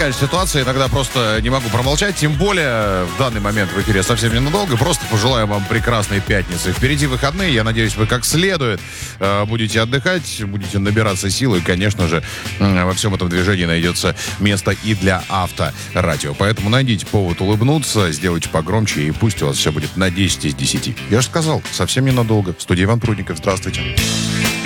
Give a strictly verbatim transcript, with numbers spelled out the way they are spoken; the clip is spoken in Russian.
такая же ситуация. Иногда просто не могу промолчать. Тем более в данный момент в эфире совсем ненадолго. Просто пожелаю вам прекрасной пятницы. Впереди выходные. Я надеюсь, вы как следует э, будете отдыхать, будете набираться сил. И, конечно же, э, во всем этом движении найдется место и для Авторадио. Поэтому найдите повод улыбнуться, сделайте погромче, и пусть у вас все будет на десять из десяти. Я же сказал, совсем ненадолго. В студии Иван Прудников. Здравствуйте.